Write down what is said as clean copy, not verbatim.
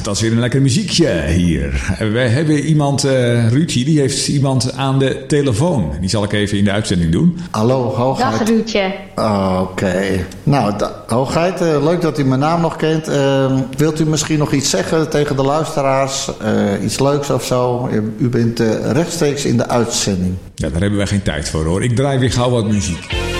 dat is weer een lekker muziekje hier. We hebben iemand, Ruudje, die heeft iemand aan de telefoon. Die zal ik even in de uitzending doen. Hallo, Hoogheid. Dag Ruudje. Oké. Nou, Hoogheid, leuk dat u mijn naam nog kent. Wilt u misschien nog iets zeggen tegen de luisteraars? Iets leuks of zo? U bent rechtstreeks in de uitzending. Ja, daar hebben wij geen tijd voor hoor. Ik draai weer gauw wat muziek.